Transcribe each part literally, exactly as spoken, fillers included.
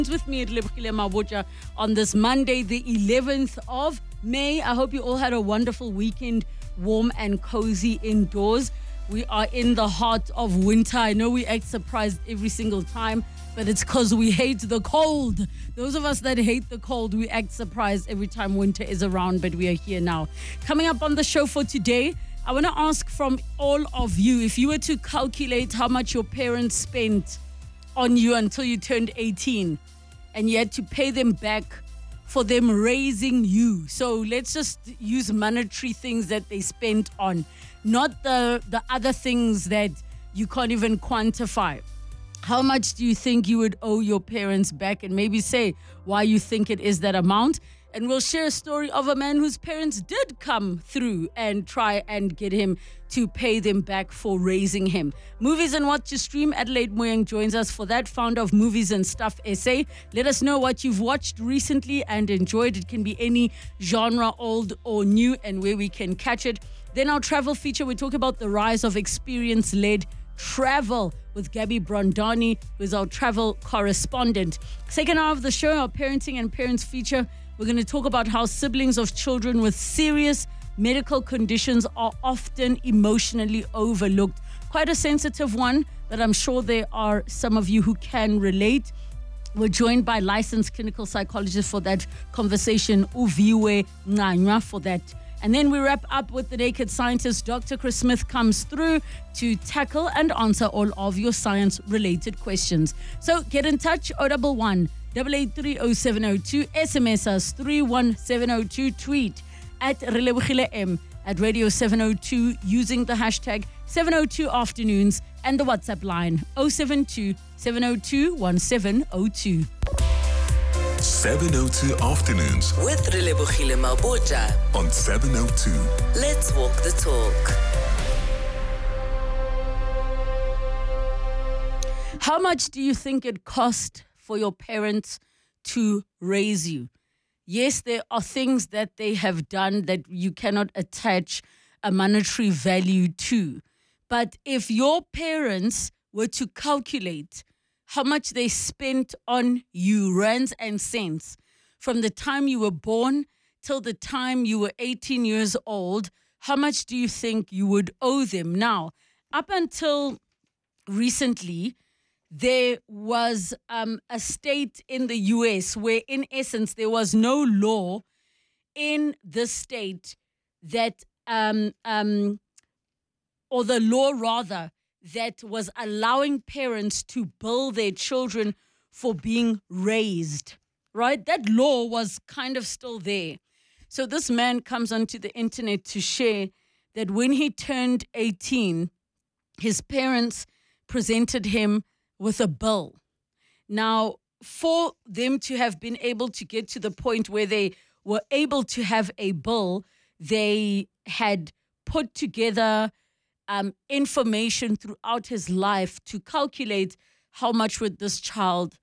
With me at Relebohile Mabotja on this Monday, the eleventh of May. I hope you all had a wonderful weekend, warm and cozy indoors. We are in the heart of winter. I know we act surprised every single time, but it's because we hate the cold. Those of us that hate the cold, we act surprised every time winter is around, but we are here now. Coming up on the show for today, I want to ask from all of you, if you were to calculate how much your parents spent on you until you turned eighteen, and you had to pay them back for them raising you. So let's just use monetary things that they spent on, not the, the other things that you can't even quantify. How much do you think you would owe your parents back? And maybe say why you think it is that amount. And we'll share a story of a man whose parents did come through and try and get him to pay them back for raising him. Movies and what to stream. Adelaide Moyang joins us for that, founder of Movies and Stuff S A. Let us know what you've watched recently and enjoyed. It can be any genre, old or new, and where we can catch it. Then our travel feature, we talk about the rise of experience-led travel with Gabby Brondani, who is our travel correspondent. Second hour of the show, our parenting and parents feature. We're going to talk about how siblings of children with serious medical conditions are often emotionally overlooked. Quite a sensitive one, but I'm sure there are some of you who can relate. We're joined by licensed clinical psychologists for that conversation, Uviwe Nganywa, for that. And then we wrap up with the Naked Scientist. Doctor Chris Smith comes through to tackle and answer all of your science-related questions. So get in touch, zero one one, eight eight three, zero seven zero two, S M S us three one seven zero two, tweet at Relebohile M, at Radio seven oh two using the hashtag seven oh two afternoons, and the WhatsApp line zero seven two, seven zero two, one seven zero two. seven oh two afternoons with Relebohile Mabotja on seven oh two. Let's walk the talk. How much do you think it cost for your parents to raise you? Yes, there are things that they have done that you cannot attach a monetary value to. But if your parents were to calculate how much they spent on you, rands and cents, from the time you were born till the time you were eighteen years old, how much do you think you would owe them? Now, up until recently, there was um, a state in the U S where, in essence, there was no law in the state that, um, um, or the law rather, that was allowing parents to bill their children for being raised, right? That law was kind of still there. So this man comes onto the internet to share that when he turned eighteen, his parents presented him with a bill. Now, for them to have been able to get to the point where they were able to have a bill, they had put together um, information throughout his life to calculate how much would this child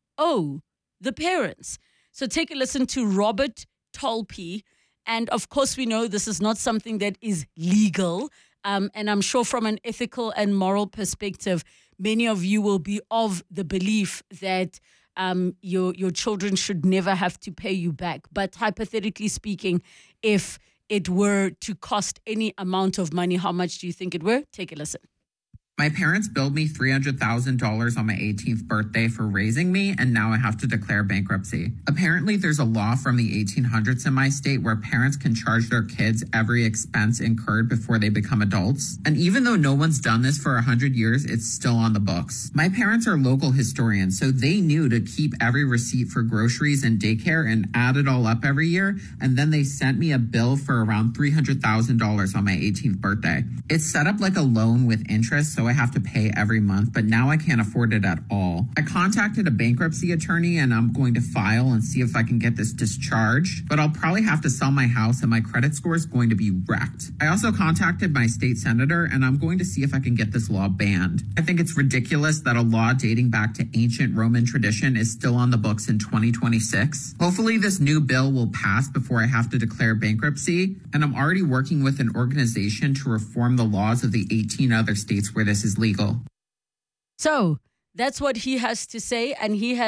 owe the parents. So take a listen to Robert Tolpe. And of course, we know this is not something that is legal. Um, and I'm sure from an ethical and moral perspective, many of you will be of the belief that um, your your children should never have to pay you back. But hypothetically speaking, if it were to cost any amount of money, how much do you think it were? Take a listen. My parents billed me three hundred thousand dollars on my eighteenth birthday for raising me, and now I have to declare bankruptcy. Apparently, there's a law from the eighteen hundreds in my state where parents can charge their kids every expense incurred before they become adults. And even though no one's done this for one hundred years, it's still on the books. My parents are local historians, so they knew to keep every receipt for groceries and daycare and add it all up every year, and then they sent me a bill for around three hundred thousand dollars on my eighteenth birthday. It's set up like a loan with interest, so I have to pay every month, but now I can't afford it at all. I contacted a bankruptcy attorney and I'm going to file and see if I can get this discharged, but I'll probably have to sell my house and my credit score is going to be wrecked. I also contacted my state senator and I'm going to see if I can get this law banned. I think it's ridiculous that a law dating back to ancient Roman tradition is still on the books in twenty twenty-six. Hopefully this new bill will pass before I have to declare bankruptcy, and I'm already working with an organization to reform the laws of the eighteen other states where this is legal. So that's what he has to say, and he has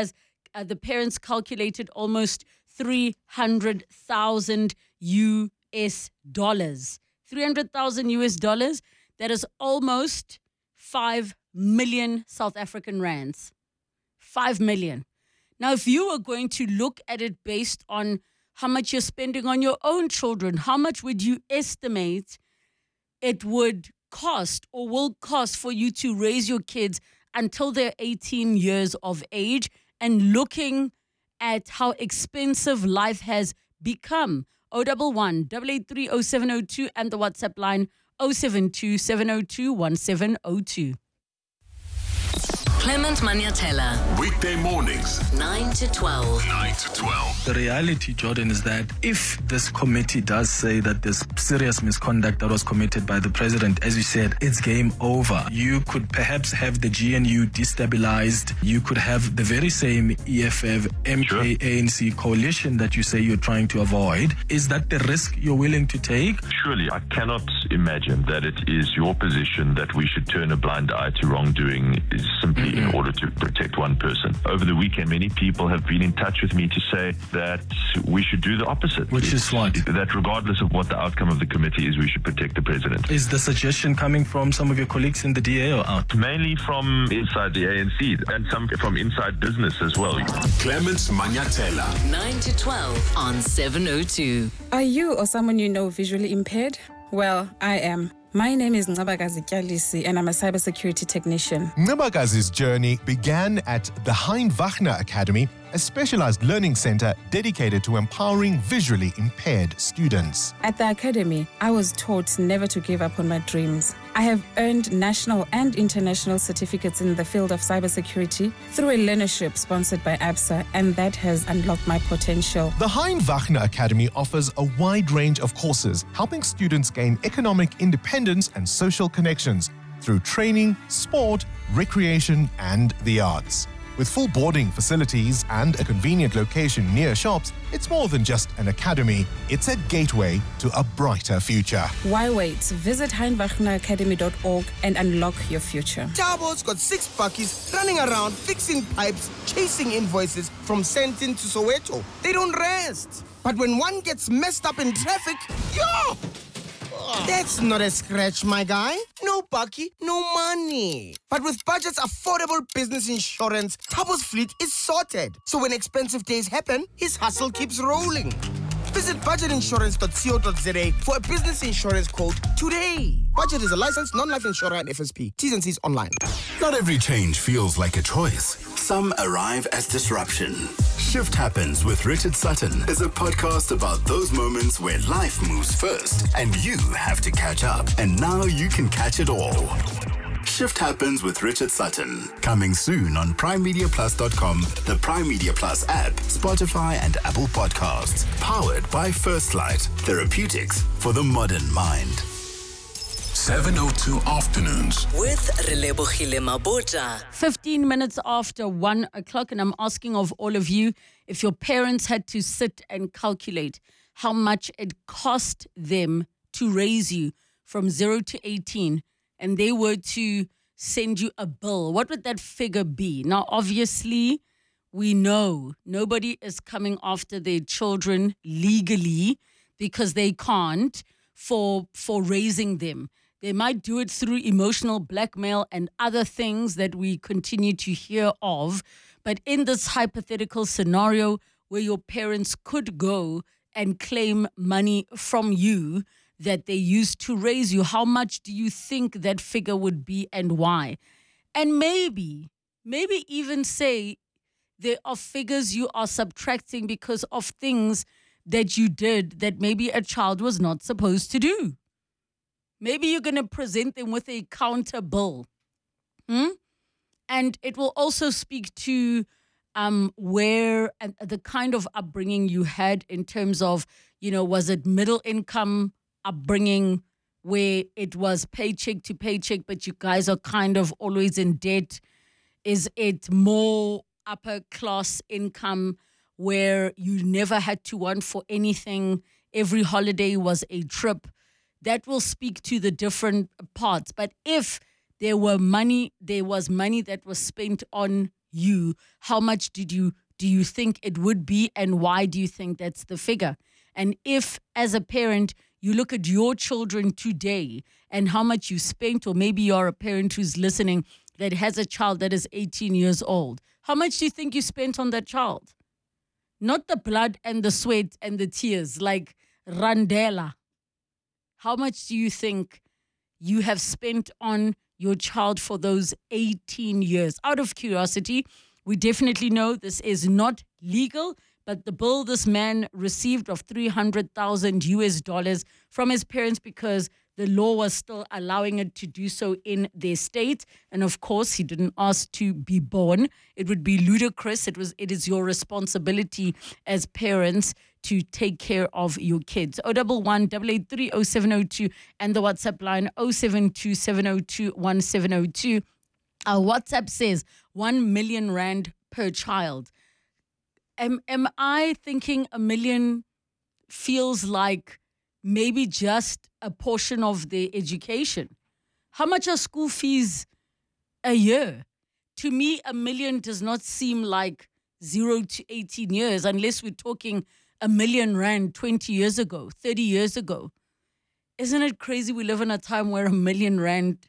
uh, the parents calculated almost three hundred thousand U S dollars. three hundred thousand U S dollars. That is almost five million South African rands. five million. Now, if you were going to look at it based on how much you're spending on your own children, how much would you estimate it would cost or will cost for you to raise your kids until they're eighteen years of age, and looking at how expensive life has become? oh one one, eight eight three, oh seven oh two and the WhatsApp line oh seven two, seven oh two, one seven oh two. Clement Maniatella, Weekday mornings, nine to twelve. nine to twelve. The reality, Jordan, is that if this committee does say that there's serious misconduct that was committed by the president, as you said, it's game over. You could perhaps have the G N U destabilized. You could have the very same E F F, M K, A N C coalition that you say you're trying to avoid. Is that the risk you're willing to take? Surely, I cannot imagine that it is your position that we should turn a blind eye to wrongdoing is simply mm-hmm. in order to protect one person. Over the weekend, many people have been in touch with me to say that we should do the opposite. Which is what? That regardless of what the outcome of the committee is, we should protect the president. Is the suggestion coming from some of your colleagues in the D A or out? Mainly from inside the A N C and some from inside business as well. Clement Maniatella. nine to twelve on seven oh two. Are you or someone you know visually impaired? Well, I am. My name is Ngabagazi Kyalisi and I'm a cybersecurity technician. Ngabagazi's journey began at the Hein Wagner Academy, a specialized learning center dedicated to empowering visually impaired students. At the academy, I was taught never to give up on my dreams. I have earned national and international certificates in the field of cybersecurity through a learnership sponsored by ABSA, and that has unlocked my potential. The Hein Wagner Academy offers a wide range of courses, helping students gain economic independence and social connections through training, sport, recreation, and the arts. With full boarding facilities and a convenient location near shops, it's more than just an academy. It's a gateway to a brighter future. Why wait? Visit hein wagner academy dot org and unlock your future. Tabo's got six buckies running around fixing pipes, chasing invoices from Sentin to Soweto. They don't rest. But when one gets messed up in traffic, yo! That's not a scratch, my guy. No bucky, no money. But with Budget's affordable business insurance, Tabo's fleet is sorted. So when expensive days happen, his hustle keeps rolling. Visit budget insurance dot co dot za for a business insurance quote today. Budget is a licensed non-life insurer and F S P. T's and C's online. Not every change feels like a choice. Some arrive as disruption. Shift Happens with Richard Sutton is a podcast about those moments where life moves first and you have to catch up. And now you can catch it all. Shift Happens with Richard Sutton. Coming soon on prime media plus dot com, the Prime Media Plus app, Spotify and Apple Podcasts. Powered by First Light. Therapeutics for the modern mind. seven oh two Afternoons. With Relebogile Mabotja. fifteen minutes after one o'clock, and I'm asking of all of you, if your parents had to sit and calculate how much it cost them to raise you from zero to eighteen, and they were to send you a bill, what would that figure be? Now, obviously, we know nobody is coming after their children legally because they can't for for raising them. They might do it through emotional blackmail and other things that we continue to hear of. But in this hypothetical scenario where your parents could go and claim money from you that they used to raise you, how much do you think that figure would be and why? And maybe, maybe even say there are figures you are subtracting because of things that you did that maybe a child was not supposed to do. Maybe you're going to present them with a counter bill. Hmm? And it will also speak to um, where and the kind of upbringing you had in terms of, you know, was it middle income upbringing where it was paycheck to paycheck, but you guys are kind of always in debt? Is it more upper class income where you never had to want for anything? Every holiday was a trip. That will speak to the different parts. But if there were money, there was money that was spent on you, how much did you do you think it would be, and why do you think that's the figure? And if, as a parent, you look at your children today and how much you spent, or maybe you're a parent who's listening that has a child that is eighteen years old, how much do you think you spent on that child? Not the blood and the sweat and the tears, like Randela. How much do you think you have spent on your child for those eighteen years? Out of curiosity, we definitely know this is not legal, but the bill this man received of three hundred thousand U S dollars from his parents because the law was still allowing it to do so in their state. And of course, he didn't ask to be born. It would be ludicrous. It was. It is your responsibility as parents to take care of your kids. oh one one, eight eight three, oh seven oh two and the WhatsApp line oh seven two, seven oh two, one seven oh two. Our WhatsApp says one million rand per child. Am, am I thinking a million feels like maybe just a portion of their education? How much are school fees a year? To me, a million does not seem like zero to eighteen years, unless we're talking a million rand twenty years ago, thirty years ago. Isn't it crazy we live in a time where a million rand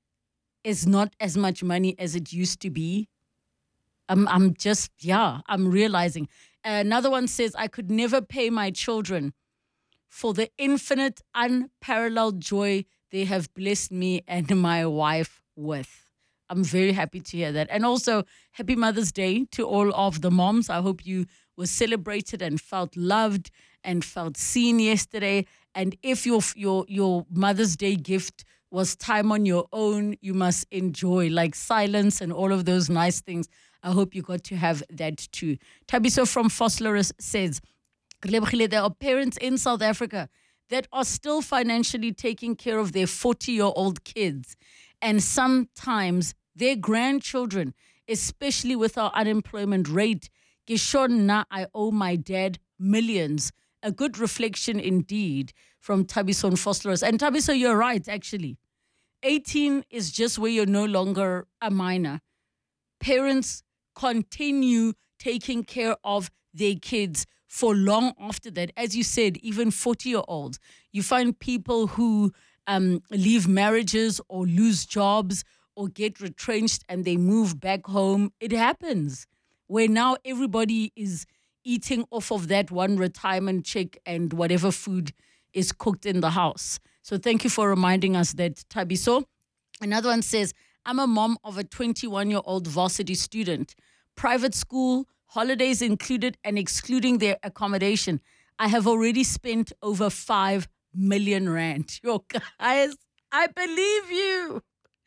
is not as much money as it used to be? I'm, I'm just, yeah, I'm realizing. Another one says, I could never pay my children for the infinite, unparalleled joy they have blessed me and my wife with. I'm very happy to hear that. And also, happy Mother's Day to all of the moms. I hope you were celebrated and felt loved and felt seen yesterday. And if your your your Mother's Day gift was time on your own, you must enjoy, like silence and all of those nice things. I hope you got to have that too. Tabiso from Vosloorus says, there are parents in South Africa that are still financially taking care of their forty-year-old kids. And sometimes their grandchildren, especially with our unemployment rate. Gishona, I owe my dad millions. A good reflection indeed from Tabiso and Vosloorus. And Tabiso, you're right, actually. eighteen is just where you're no longer a minor. Parents continue taking care of their kids for long after that. As you said, even forty-year-olds. You find people who um, leave marriages or lose jobs or get retrenched and they move back home. It happens. Where now everybody is eating off of that one retirement check and whatever food is cooked in the house. So thank you for reminding us that, Tabiso. Another one says, I'm a mom of a twenty-one-year-old varsity student. Private school, holidays included and excluding their accommodation. I have already spent over five million rand. Yo, guys, I believe you.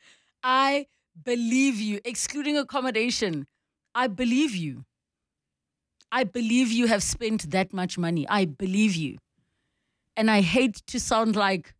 I believe you. Excluding accommodation. I believe you. I believe you have spent that much money. I believe you. And I hate to sound like,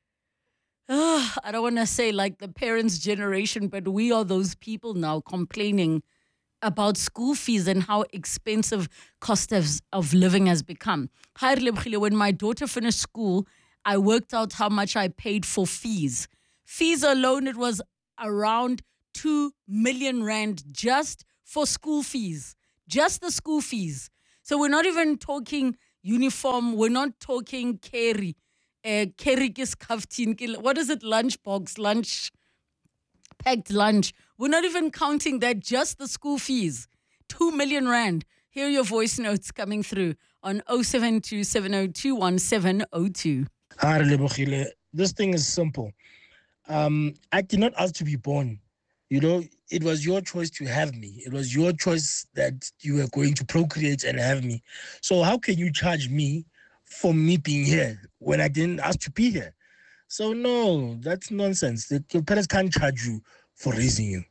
uh, I don't want to say like the parents' generation, but we are those people now complaining about school fees and how expensive cost of, of living has become. When my daughter finished school, I worked out how much I paid for fees. Fees alone, it was around two million rand just for school fees. Just the school fees. So we're not even talking uniform. We're not talking carry. Uh, carry is kaftin. What is it? Lunchbox, lunch, packed lunch. We're not even counting that, just the school fees. Two million rand. Hear your voice notes coming through on oh seven two, seven oh two, one seven oh two. Hi, Relebohile. This thing is simple. Um, I did not ask to be born. You know, it was your choice to have me. It was your choice that you were going to procreate and have me. So how can you charge me for me being here when I didn't ask to be here? So no, that's nonsense. The, your parents can't charge you for raising you.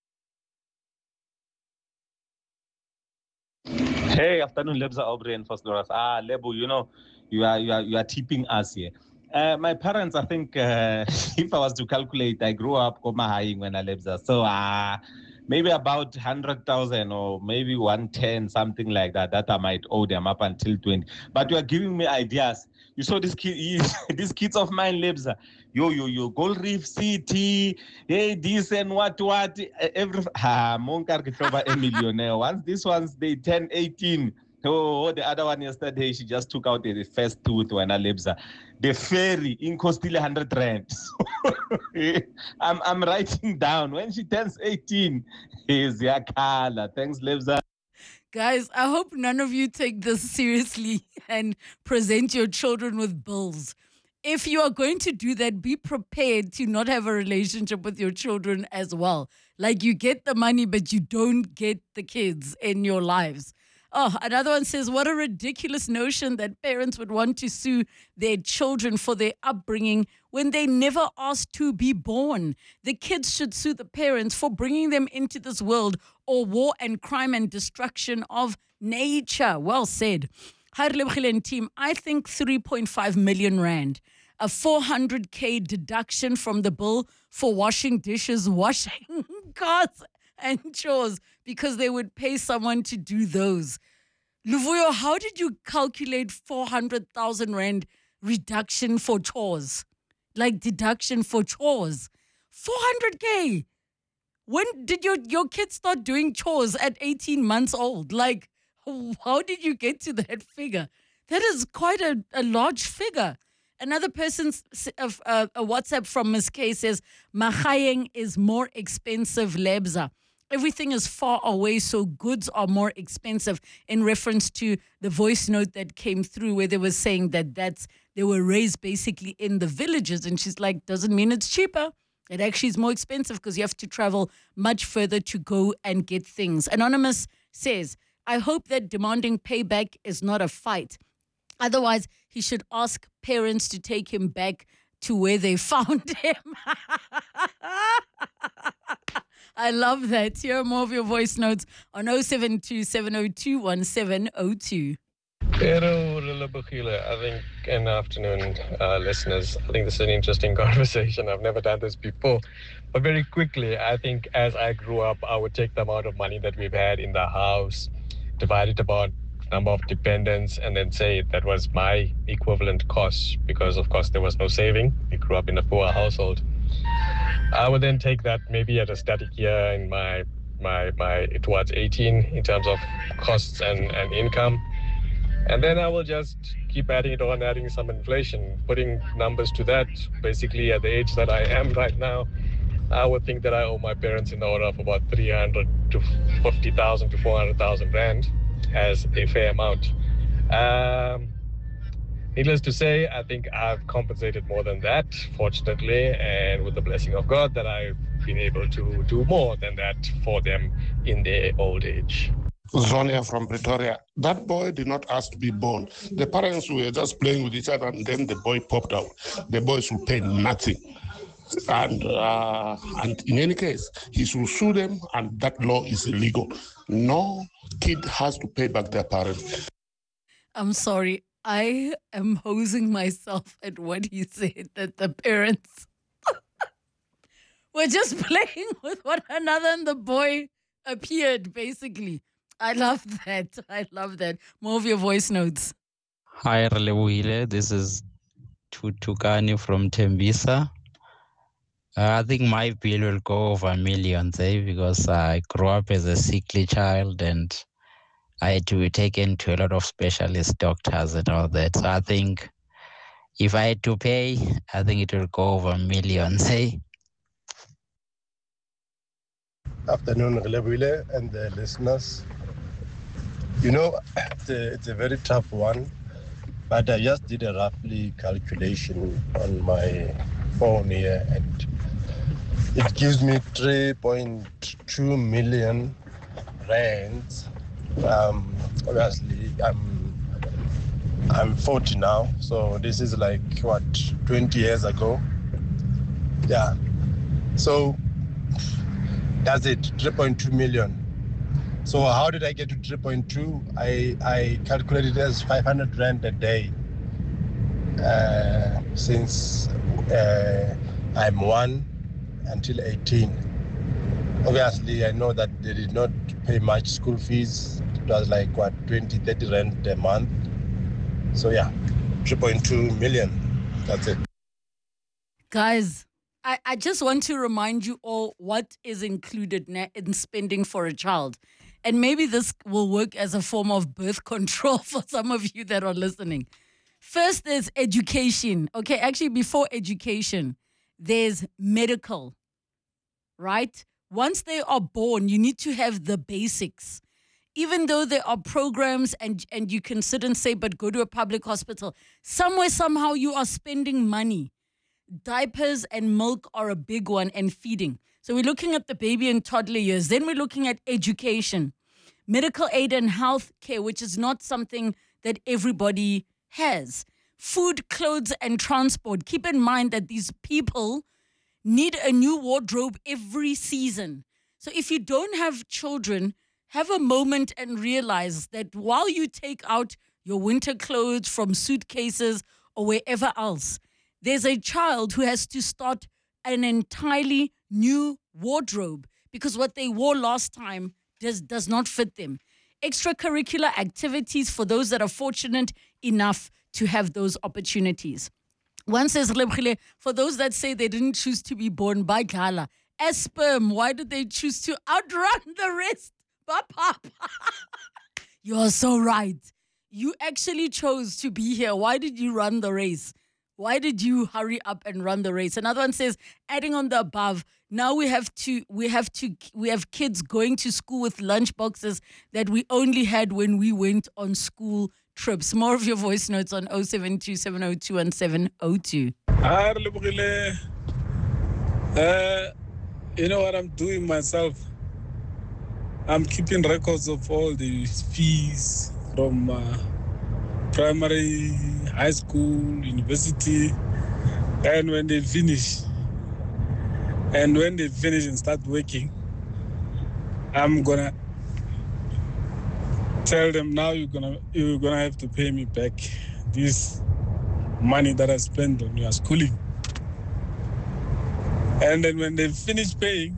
Hey, afternoon, Lebza Aubrey and Vosloorus. Ah, Lebo, you know, you are you are you are tipping us here. Uh, my parents, I think, uh, if I was to calculate, I grew up Komahai when I lived there. So uh, maybe about one hundred thousand or maybe one ten, something like that, that I might owe them up until twenty. But you are giving me ideas You saw this kid, these kids of mine, Lebza. Yo, yo, yo, Gold Reef City, hey, this and what, what. Every, ha, Monkar Kitoba, a millionaire. Once these ones, they turn eighteen. Oh, the other one yesterday, she just took out the first tooth when I Lebza. The ferry in costing one hundred rand. I'm, I'm writing down. When she turns eighteen, is Yakala. Thanks, Lebza. Guys, I hope none of you take this seriously and present your children with bills. If you are going to do that, be prepared to not have a relationship with your children as well. Like you get the money, but you don't get the kids in your lives. Oh, another one says, what a ridiculous notion that parents would want to sue their children for their upbringing when they never asked to be born. The kids should sue the parents for bringing them into this world or war and crime and destruction of nature. Well said. Hi, Relebogile team. I think three point five million rand, a four hundred K deduction from the bill for washing dishes, washing cars and chores, because they would pay someone to do those. Luvuyo, how did you calculate four hundred thousand rand reduction for chores? Like deduction for chores? four hundred K. When did your, your kids start doing chores at eighteen months old? Like, how did you get to that figure? That is quite a, a large figure. Another person's uh, uh, a WhatsApp from Miss K says, Mahayeng is more expensive, Lebza. Everything is far away, so goods are more expensive, in reference to the voice note that came through where they were saying that that's, they were raised basically in the villages. And she's like, doesn't mean it's cheaper. It actually is more expensive because you have to travel much further to go and get things. Anonymous says, I hope that demanding payback is not a fight. Otherwise, he should ask parents to take him back to where they found him. I love that. Here are more of your voice notes on oh seven two, seven oh two, one seven oh two. Hello, Relebogile. I think, and afternoon, uh, listeners. I think this is an interesting conversation. I've never done this before. But very quickly, I think as I grew up, I would take the amount of money that we've had in the house, divide it about number of dependents, and then say that was my equivalent cost, because of course there was no saving. We grew up in a poor household. I would then take that maybe at a static year in my my my towards eighteen in terms of costs and, and income. And then I will just keep adding it on, adding some inflation, putting numbers to that. Basically, at the age that I am right now, I would think that I owe my parents in the order of about three hundred to fifty thousand to four hundred thousand rand as a fair amount. Um, needless to say, I think I've compensated more than that, fortunately, and with the blessing of God that I've been able to do more than that for them in their old age. Zonia from Pretoria. That boy did not ask to be born. The parents were just playing with each other, and then the boy popped out. The boys will pay nothing. And uh, and in any case, he should sue them, and that law is illegal. No kid has to pay back their parents. I'm sorry. I am hosing myself at what he said, that the parents were just playing with one another and the boy appeared, basically. I love that. I love that. More of your voice notes. Hi, Relebogile. This is Tutukani from Tembisa. Uh, I think my bill will go over millions, eh? Because I grew up as a sickly child and I had to be taken to a lot of specialist doctors and all that. So I think if I had to pay, I think it will go over millions, eh? Afternoon, Relebogile and the listeners. You know, it's a, it's a very tough one, but I just did a roughly calculation on my phone here, and it gives me three point two million rands. Um, obviously, I'm I'm forty now, so this is like what twenty years ago. Yeah, so that's it, three point two million. So how did I get to three point two? I, I calculated it as five hundred rand a day. Uh, since uh, I'm one until eighteen. Obviously, I know that they did not pay much school fees. It was like, what, twenty, thirty rand a month. So yeah, three point two million. That's it. Guys, I, I just want to remind you all what is included in spending for a child. And maybe this will work as a form of birth control for some of you that are listening. First, there's education. Okay, actually, before education, there's medical, right? Once they are born, you need to have the basics. Even though there are programs and, and you can sit and say, but go to a public hospital, somewhere, somehow you are spending money. Diapers and milk are a big one, and feeding. So we're looking at the baby and toddler years. Then we're looking at education, medical aid and health care, which is not something that everybody has. Food, clothes, and transport. Keep in mind that these people need a new wardrobe every season. So if you don't have children, have a moment and realize that while you take out your winter clothes from suitcases or wherever else, there's a child who has to start an entirely new wardrobe because what they wore last time does, does not fit them. Extracurricular activities for those that are fortunate enough to have those opportunities. One says, for those that say they didn't choose to be born by Gala, as sperm, why did they choose to outrun the rest? You're so right. You actually chose to be here. Why did you run the race? Why did you hurry up and run the race? Another one says, adding on the above, now we have to, we have to, we have kids going to school with lunch boxes that we only had when we went on school trips. More of your voice notes on oh seven two, seven oh two, one seven oh two. Uh, you know what I'm doing myself? I'm keeping records of all the fees from uh, primary, high school, university, and when they finish, and when they finish and start working, I'm gonna tell them now you're gonna you're gonna have to pay me back this money that I spent on your schooling. And then when they finish paying,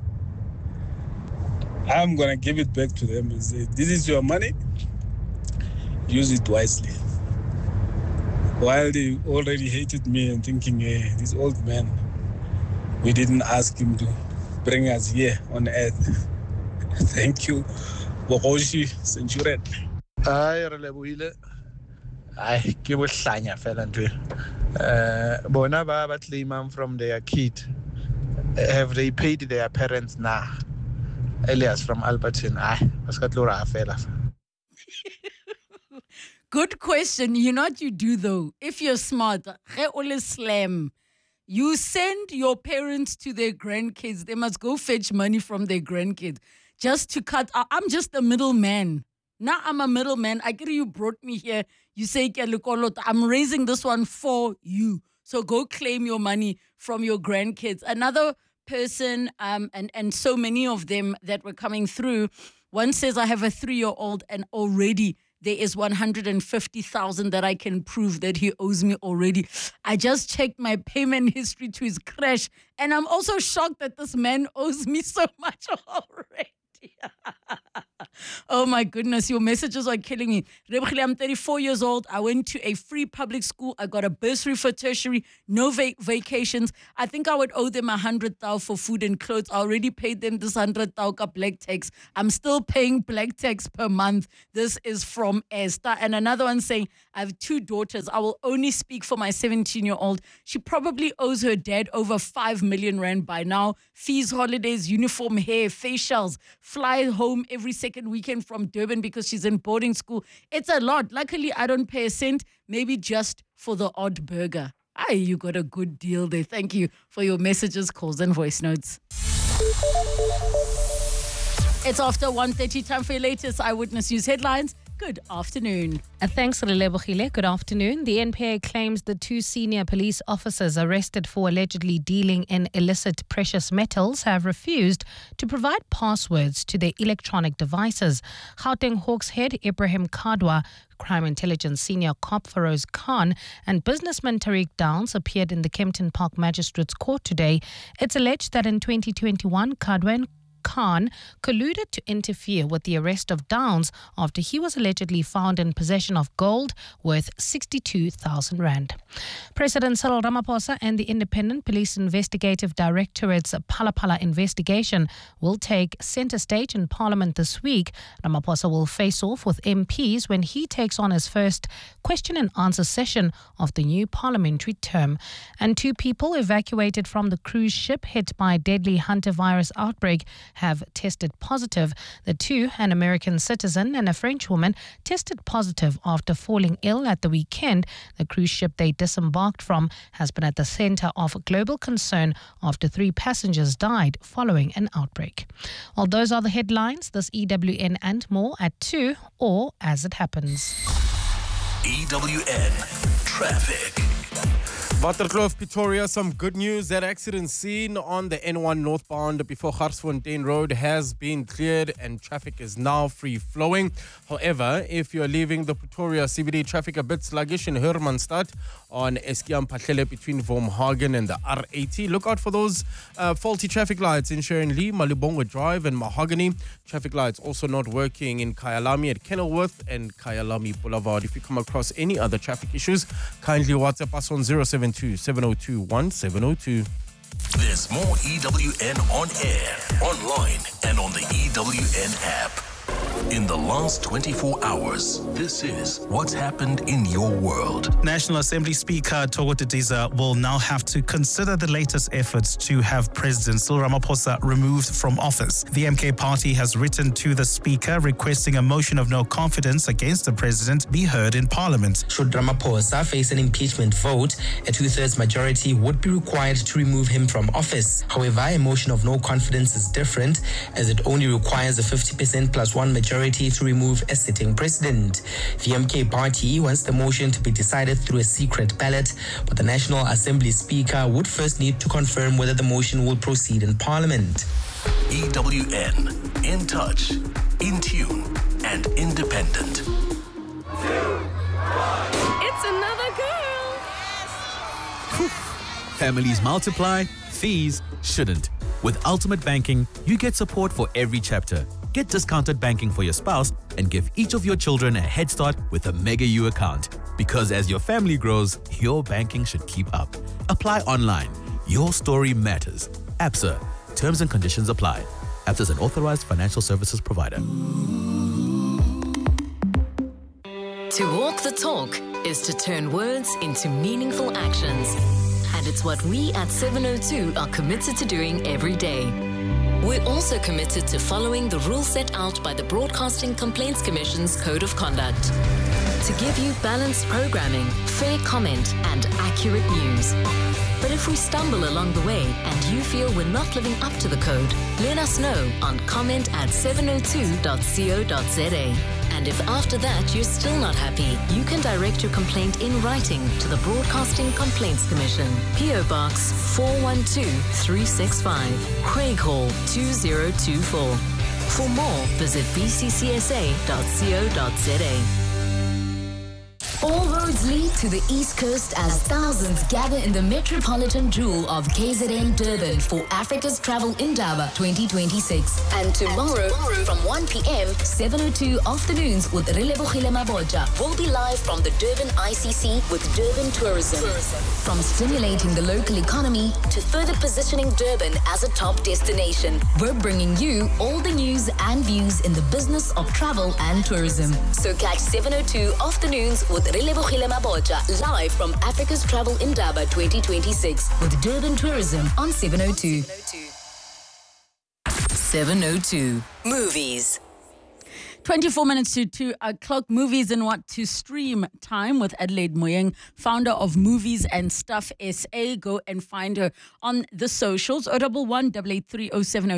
I'm gonna give it back to them and say, this is your money, use it wisely. While they already hated me and thinking, hey, this old man, we didn't ask him to bring us here on earth. Thank you, Bogoshi Centurion. Hi, Relebohile. Ay, ke bohlanya fela ntwe. Uh, bona ba ba claim from their kid. Have they paid their parents now? Elias from Alberton. Ay, baskatlora fela. Good question. You know what you do though? If you're smart, slam. You send your parents to their grandkids. They must go fetch money from their grandkids just to cut. I'm just a middleman. Now I'm a middleman. I get you brought me here. You say, I'm raising this one for you. So go claim your money from your grandkids. Another person, um, and, and so many of them that were coming through, one says, I have a three-year-old and already there is one hundred fifty thousand that I can prove that he owes me already. I just checked my payment history to his crash, and I'm also shocked that this man owes me so much already. Oh my goodness, your messages are killing me. I'm thirty-four years old. I went to a free public school. I got a bursary for tertiary, no va- vacations. I think I would owe them a hundred thousand for food and clothes. I already paid them this hundred thousand black tax. I'm still paying black tax per month. This is from Esther. And another one saying, I have two daughters. I will only speak for my seventeen-year-old. She probably owes her dad over five million rand by now. Fees, holidays, uniform, hair, facials, fly home every second weekend from Durban because she's in boarding school. It's a lot. Luckily, I don't pay a cent, maybe just for the odd burger. Aye, you got a good deal there. Thank you for your messages, calls, and voice notes. It's after one thirty, time for your latest Eyewitness News headlines. Good afternoon. Uh, thanks, Relebohile. Good afternoon. The N P A claims the two senior police officers arrested for allegedly dealing in illicit precious metals have refused to provide passwords to their electronic devices. Gauteng Hawks head Ibrahim Kadwa, Crime Intelligence Senior Cop Feroz Khan, and businessman Tariq Downs appeared in the Kempton Park Magistrates Court today. It's alleged that in twenty twenty-one, Kadwa and Khan colluded to interfere with the arrest of Downs after he was allegedly found in possession of gold worth sixty-two thousand rand. President Cyril Ramaphosa and the Independent Police Investigative Directorate's Phala Phala investigation will take centre stage in Parliament this week. Ramaphosa will face off with M Ps when he takes on his first question and answer session of the new parliamentary term. And two people evacuated from the cruise ship hit by a deadly hantavirus outbreak have tested positive. The two, an American citizen and a French woman, tested positive after falling ill at the weekend. The cruise ship they disembarked from has been at the centre of global concern after three passengers died following an outbreak. Well, those are the headlines. This E W N and more at two or as it happens. E W N Traffic. Waterkloof, Pretoria, some good news. That accident scene on the N one northbound before Garsfontein Road has been cleared and traffic is now free-flowing. However, if you're leaving the Pretoria C B D, traffic a bit sluggish in Hermanstad on Eskiam Patlele between Vormhagen and the R eighty. Look out for those uh, faulty traffic lights in Sharon Lee, Malibongwe Drive and Mahogany. Traffic lights also not working in Kyalami at Kenilworth and Kyalami Boulevard. If you come across any other traffic issues, kindly WhatsApp us on zero seven two, seven zero two, one seven zero two. There's more E W N on air, online, and on the E W N app. In the last twenty-four hours, this is what's happened in your world. National Assembly Speaker Thoko Didiza will now have to consider the latest efforts to have President Cyril Ramaphosa removed from office. The M K party has written to the Speaker requesting a motion of no confidence against the President be heard in Parliament. Should Ramaphosa face an impeachment vote, a two-thirds majority would be required to remove him from office. However, a motion of no confidence is different, as it only requires a fifty percent plus one majority to remove a sitting president. The M K party wants the motion to be decided through a secret ballot, but the National Assembly Speaker would first need to confirm whether the motion will proceed in Parliament. E W N, in touch, in tune, and independent. It's another girl. Families multiply, fees shouldn't. With Ultimate Banking, you get support for every chapter. Get discounted banking for your spouse and give each of your children a head start with a Mega U account. Because as your family grows, your banking should keep up. Apply online. Your story matters. Absa. Terms and conditions apply. Absa is an authorized financial services provider. To walk the talk is to turn words into meaningful actions. And it's what we at seven oh two are committed to doing every day. We're also committed to following the rules set out by the Broadcasting Complaints Commission's Code of Conduct to give you balanced programming, fair comment, and accurate news. But if we stumble along the way and you feel we're not living up to the code, let us know on comment at seven oh two dot co dot za. And if after that you're still not happy, you can direct your complaint in writing to the Broadcasting Complaints Commission, P O Box four one two three six five, Craighall two zero two four. For more, visit b c c s a dot co dot za. All roads lead to the East Coast as thousands gather in the metropolitan jewel of K Z N Durban for Africa's Travel Indaba twenty twenty-six. And tomorrow, from one p.m., seven oh two afternoons with Relebogile Mabotja will be live from the Durban I C C with Durban Tourism. From stimulating the local economy to further positioning Durban as a top destination, we're bringing you all the news and views in the business of travel and tourism. So catch seven oh two afternoons with Relebogile Mabotja live from Africa's Travel Indaba twenty twenty-six with Durban Tourism on seven oh two. seven oh two Movies. twenty-four minutes to two o'clock. Movies and what to stream time with Adelaide Moyeng, founder of Movies and Stuff S A. Go and find her on the socials. oh one one, eight eight three, oh seven oh